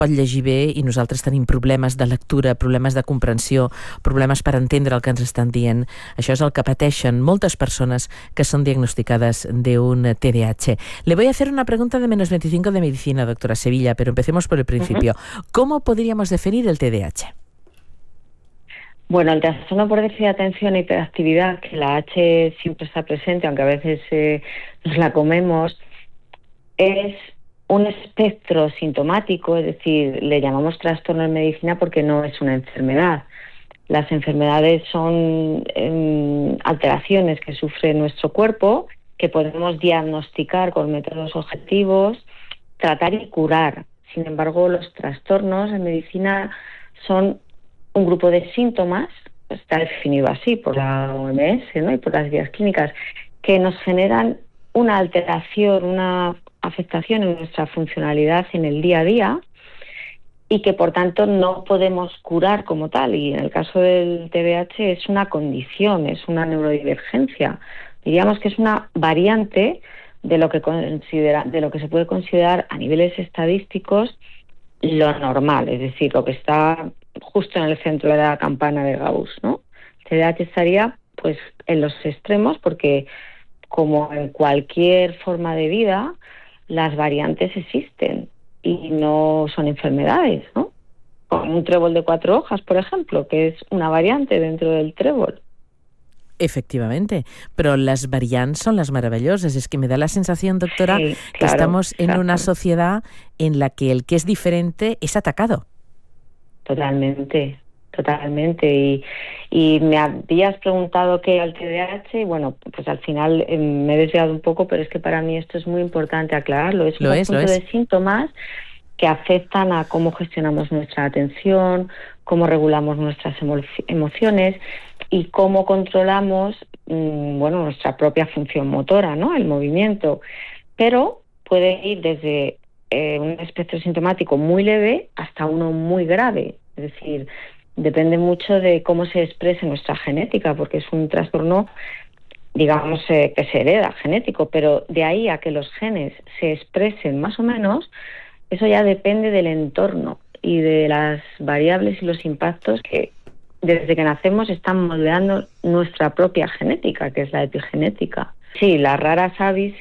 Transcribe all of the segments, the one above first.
pot llegir bé i nosaltres tenim problemes de lectura, problemes de comprensió, problemes per entendre el que ens estan dient. Això és el que pateixen moltes persones que son diagnosticadas de un TDAH. Le voy a hacer una pregunta de menos 25 de medicina, doctora Sevilla, pero empecemos por el principio. ¿Cómo podríamos definir el TDAH? Bueno, el trastorno por déficit de atención e hiperactividad, que la H siempre está presente, aunque a veces nos la comemos, es un espectro sintomático, es decir, le llamamos trastorno en medicina porque no es una enfermedad. Las enfermedades son alteraciones que sufre nuestro cuerpo, que podemos diagnosticar con métodos objetivos, tratar y curar. Sin embargo, los trastornos en medicina son un grupo de síntomas, está definido así por la OMS, ¿no? Y por las guías clínicas, que nos generan una alteración, una afectación en nuestra funcionalidad en el día a día y que por tanto no podemos curar como tal. Y en el caso del TDAH es una condición, es una neurodivergencia. Diríamos que es una variante de lo que se puede considerar a niveles estadísticos lo normal, es decir, lo que está justo en el centro de la campana de Gauss, ¿no? El TDAH estaría pues en los extremos porque, como en cualquier forma de vida, las variantes existen y no son enfermedades, ¿no? Como un trébol de 4 hojas, por ejemplo, que es una variante dentro del trébol. Efectivamente, pero las variantes son las maravillosas. Es que me da la sensación, doctora, Sí, que claro, estamos en una sociedad en la que el que es diferente es atacado. Totalmente. Y me habías preguntado qué era el TDAH y bueno, pues al final me he desviado un poco, pero es que para mí esto es muy importante aclararlo. Es un conjunto de síntomas que afectan a cómo gestionamos nuestra atención, cómo regulamos nuestras emociones y cómo controlamos nuestra propia función motora, ¿no? El movimiento. Pero puede ir desde un espectro sintomático muy leve hasta uno muy grave. Es decir, depende mucho de cómo se exprese nuestra genética, porque es un trastorno, digamos, que se hereda genético, pero de ahí a que los genes se expresen más o menos, eso ya depende del entorno y de las variables y los impactos que desde que nacemos están moldeando nuestra propia genética, que es la epigenética. Sí, las raras avis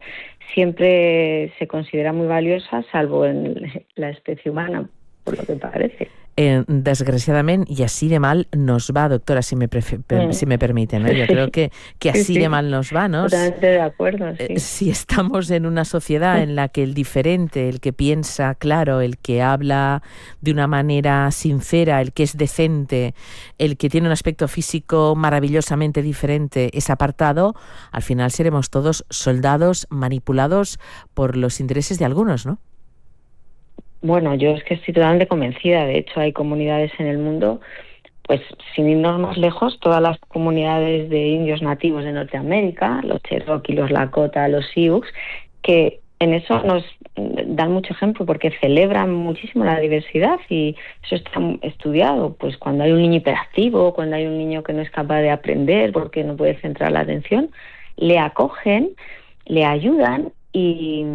siempre se considera muy valiosa, salvo en la especie humana, por lo que parece. Desgraciadamente, y así de mal nos va, doctora, si me permite, ¿no? Yo creo que así de mal nos va, ¿no? Totalmente de acuerdo, sí. Si estamos en una sociedad en la que el diferente, el que piensa claro, el que habla de una manera sincera, el que es decente, el que tiene un aspecto físico maravillosamente diferente, es apartado, al final seremos todos soldados manipulados por los intereses de algunos, ¿no? Bueno, yo es que estoy totalmente convencida. De hecho, hay comunidades en el mundo, pues sin irnos más lejos, todas las comunidades de indios nativos de Norteamérica, los Cherokee, los Lakota, los Sioux, que en eso nos dan mucho ejemplo porque celebran muchísimo la diversidad y eso está estudiado. Pues cuando hay un niño hiperactivo, cuando hay un niño que no es capaz de aprender porque no puede centrar la atención, le acogen, le ayudan y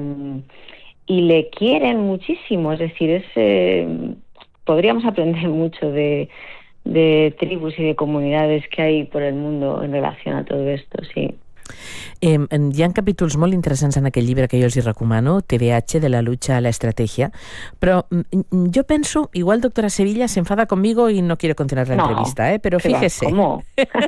le quieren muchísimo. Es decir, podríamos aprender mucho de tribus y de comunidades que hay por el mundo en relación a todo esto, sí. Hi ha capítols molt interessants en aquell llibre que jo els hi recomano, TDAH, de la lucha a la estrategia, però yo penso, igual doctora Sevilla se enfada conmigo y no quiere continuar la entrevista, pero fíjese. ¿Cómo?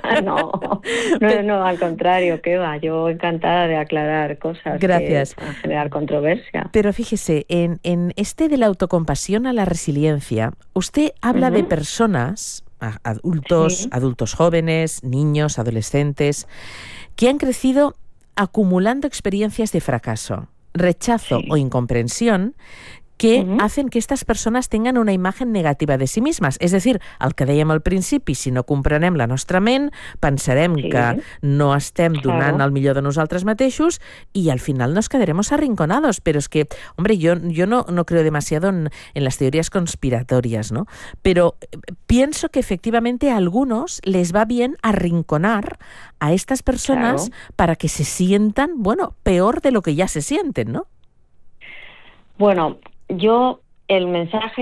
No, al contrario, ¿qué va? Yo encantada de aclarar cosas. Gracias. Que van a generar controversia. Pero fíjese, en este de la autocompasión a la resiliencia, usted habla de personas, adultos jóvenes, niños, adolescentes, que han crecido acumulando experiencias de fracaso, rechazo o incomprensión que hacen que estas persones tengan una imagen negativa de sí mismes. És a dir, el que dèiem al principi, si no comprenem la nostra ment, pensarem que no estem donant el millor de nosaltres mateixos y al final nos quedaremos arrinconados. Pero es que, hombre, yo no creo demasiado en las teorías conspiratorias, ¿no? Pero pienso que efectivamente a algunos les va bien arrinconar a estas personas para que se sientan, bueno, peor de lo que ya se sienten, ¿no? Bueno, yo el mensaje